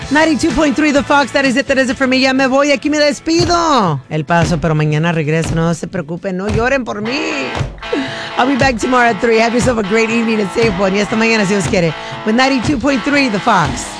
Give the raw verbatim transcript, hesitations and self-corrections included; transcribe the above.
noventa y dos punto tres The Fox, that is it, that is it for me. Ya me voy, aquí me despido. El Paso, pero mañana regreso, no se preocupen, no lloren por mí. I'll be back tomorrow at three. Have yourself a great evening and safe one. Y hasta mañana si Dios quiere. With noventa y dos punto tres The Fox.